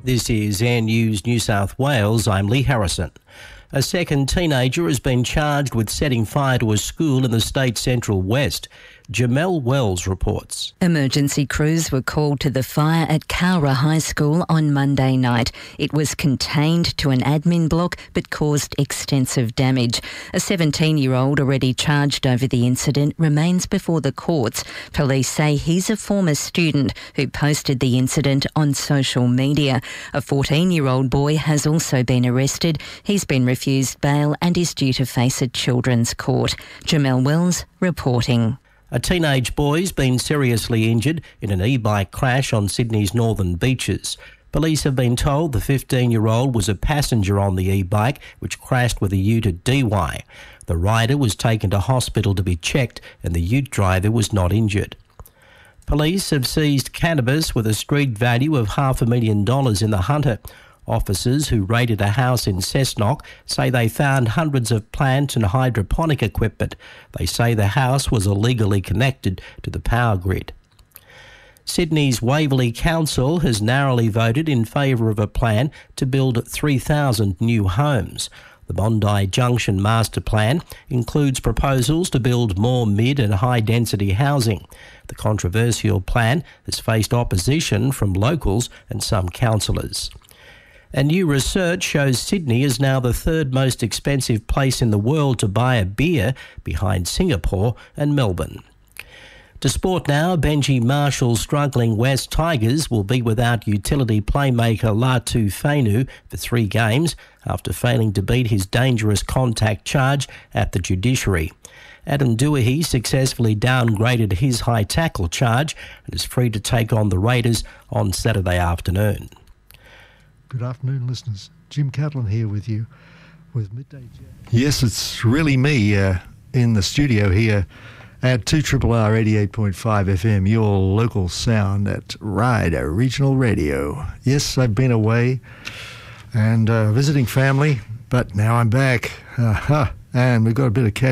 This is Air News New South Wales. I'm Lee Harrison. A second teenager has been charged with setting fire to a school in the state central west. Jamel Wells reports. Emergency crews were called to the fire at Cowra High School on Monday night. It was contained to an admin block but caused extensive damage. A 17-year-old already charged over the incident remains before the courts. Police say he's a former student who posted the incident on social media. A 14-year-old boy has also been arrested. He's been refused bail and is due to face a children's court. Jamel Wells reporting. A teenage boy's been seriously injured in an e-bike crash on Sydney's northern beaches. Police have been told the 15-year-old was a passenger on the e-bike, which crashed with a ute at Dee Why. The rider was taken to hospital to be checked and the ute driver was not injured. Police have seized cannabis with a street value of $500,000 in the Hunter. Officers who raided a house in Cessnock say they found hundreds of plant and hydroponic equipment. They say the house was illegally connected to the power grid. Sydney's Waverley Council has narrowly voted in favour of a plan to build 3,000 new homes. The Bondi Junction Master Plan includes proposals to build more mid- and high-density housing. The controversial plan has faced opposition from locals and some councillors. And new research shows Sydney is now the third most expensive place in the world to buy a beer, behind Singapore and Melbourne. To sport now, Benji Marshall's struggling West Tigers will be without utility playmaker Latu Fainu for 3 games after failing to beat his dangerous contact charge at the judiciary. Adam Duahy successfully downgraded his high tackle charge and is free to take on the Raiders on Saturday afternoon. Good afternoon, listeners. Jim Catlin here with you with Midday Jam. Yes, it's really me in the studio here at 2RRR 88.5 FM, your local sound at Ryder Regional Radio. Yes, I've been away and visiting family, but now I'm back. And we've got a bit of cash